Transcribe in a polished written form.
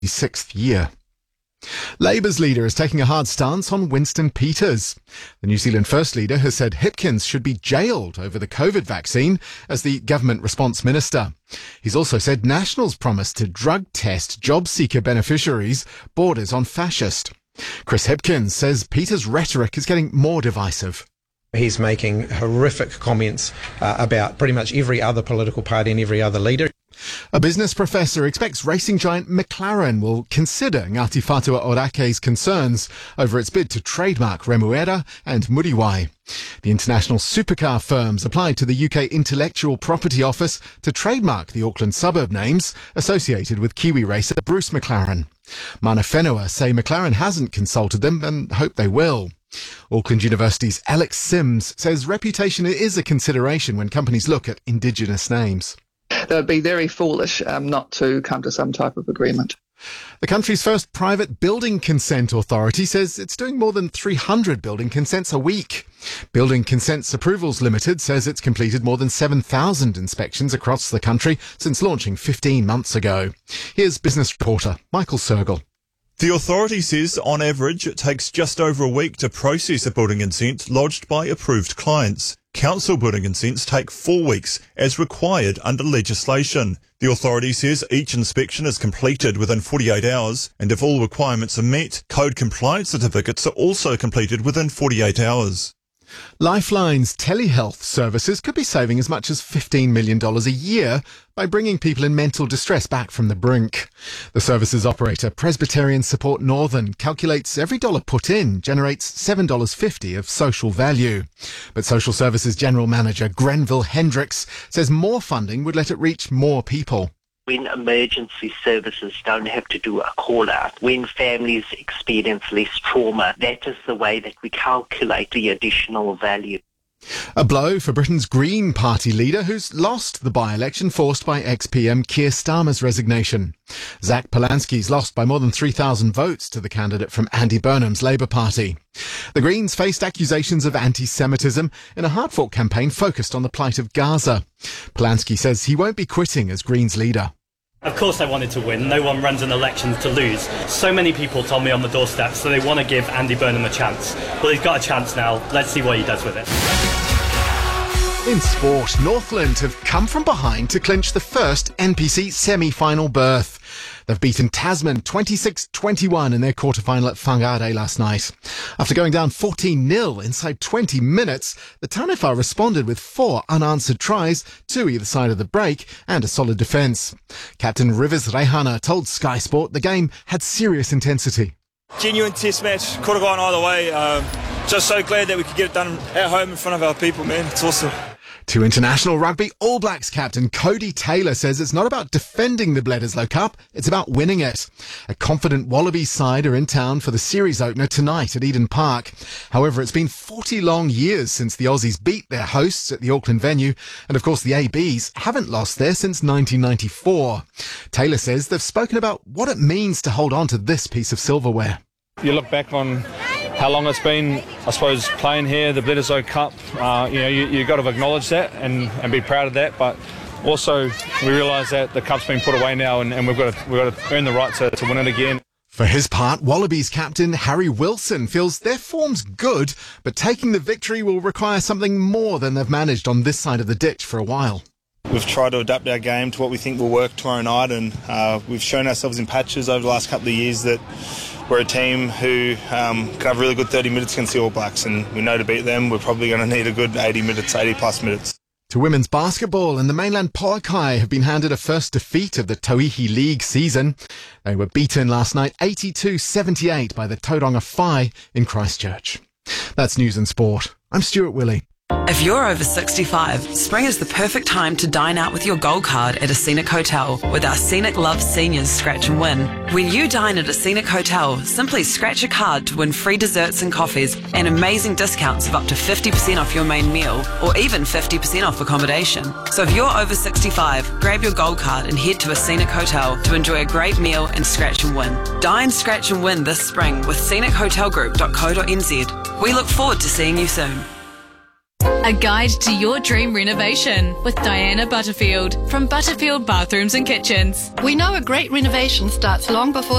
6th year. Labour's leader is taking a hard stance on Winston Peters. The New Zealand First Leader has said Hipkins should be jailed over the COVID vaccine as the government response minister. He's also said Nationals promised to drug test job seeker beneficiaries borders on fascist. Chris Hipkins says Peters' rhetoric is getting more divisive. He's making horrific comments about pretty much every other political party and every other leader. A business professor expects racing giant McLaren will consider Ngāti Whātua Orake's concerns over its bid to trademark Remuera and Muriwai. The international supercar firms applied to the UK Intellectual Property Office to trademark the Auckland suburb names associated with Kiwi racer Bruce McLaren. Mana Whenua say McLaren hasn't consulted them and hope they will. Auckland University's Alex Sims says reputation is a consideration when companies look at Indigenous names. They would be very foolish not to come to some type of agreement. The country's first private building consent authority says it's doing more than 300 building consents a week. Building Consents Approvals Limited says it's completed more than 7,000 inspections across the country since launching 15 months ago. Here's business reporter Michael Sergel. The authority says, on average, it takes just over a week to process a building consent lodged by approved clients. Council building consents take 4 weeks, as required under legislation. The authority says each inspection is completed within 48 hours, and if all requirements are met, code compliance certificates are also completed within 48 hours. Lifeline's telehealth services could be saving as much as $15 million a year by bringing people in mental distress back from the brink. The service's operator, Presbyterian Support Northern, calculates every dollar put in generates $7.50 of social value. But Social Services General Manager Grenville Hendricks says more funding would let it reach more people. When emergency services don't have to do a call-out, when families experience less trauma, that is the way that we calculate the additional value. A blow for Britain's Green Party leader who's lost the by-election forced by ex-PM Keir Starmer's resignation. Zach Polanski's lost by more than 3,000 votes to the candidate from Andy Burnham's Labour Party. The Greens faced accusations of anti-Semitism in a hard-fought campaign focused on the plight of Gaza. Polanski says he won't be quitting as Greens leader. Of course I wanted to win. No one runs an election to lose. So many people told me on the doorstep, so they want to give Andy Burnham a chance. Well, he's got a chance now. Let's see what he does with it. In sport, Northland have come from behind to clinch the first NPC semi-final berth. They've beaten Tasman 26-21 in their quarter-final at Whangarei last night. After going down 14-0 inside 20 minutes, the Taniwha responded with 4 unanswered tries, 2 either side of the break, and a solid defence. Captain Rivers Reihana told Sky Sport the game had serious intensity. Genuine test match, could have gone either way. Just so glad that we could get it done at home in front of our people, man. It's awesome. To International Rugby, All Blacks captain Cody Taylor says it's not about defending the Bledisloe Cup, it's about winning it. A confident Wallabies side are in town for the series opener tonight at Eden Park. However, it's been 40 long years since the Aussies beat their hosts at the Auckland venue, and of course the ABs haven't lost there since 1994. Taylor says they've spoken about what it means to hold on to this piece of silverware. You look back on how long it's been, I suppose, playing here, the Bledisloe Cup. You've got to acknowledge that and be proud of that. But also, we realise that the cup's been put away now, and we've got to earn the right to win it again. For his part, Wallabies captain Harry Wilson feels their form's good, but taking the victory will require something more than they've managed on this side of the ditch for a while. We've tried to adapt our game to what we think will work tomorrow night, and we've shown ourselves in patches over the last couple of years that we're a team who can have really good 30 minutes against the All Blacks, and we know to beat them we're probably going to need a good 80 minutes, 80 plus minutes. To women's basketball, and the mainland Poakai have been handed a first defeat of the Tauihi League season. They were beaten last night 82-78 by the Tauranga Whai in Christchurch. That's News and Sport. I'm Stuart Willey. If you're over 65, spring is the perfect time to dine out with your Gold Card at a Scenic Hotel with our Scenic Love Seniors Scratch and Win. When you dine at a Scenic Hotel, simply scratch a card to win free desserts and coffees and amazing discounts of up to 50% off your main meal or even 50% off accommodation. So if you're over 65, grab your Gold Card and head to a Scenic Hotel to enjoy a great meal and scratch and win. Dine, scratch and win this spring with scenichotelgroup.co.nz. We look forward to seeing you soon. A guide to your dream renovation with Diana Butterfield from Butterfield Bathrooms and Kitchens. We know a great renovation starts long before